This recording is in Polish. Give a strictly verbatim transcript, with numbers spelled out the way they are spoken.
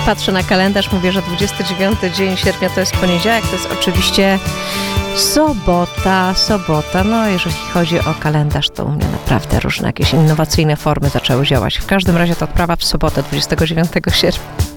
patrzę na kalendarz, mówię, że dwudziesty dziewiąty dzień sierpnia to jest poniedziałek, to jest oczywiście sobota, sobota. No jeżeli chodzi o kalendarz, to u mnie naprawdę różne jakieś innowacyjne formy zaczęły działać. W każdym razie to odprawa w sobotę, dwudziestego dziewiątego sierpnia.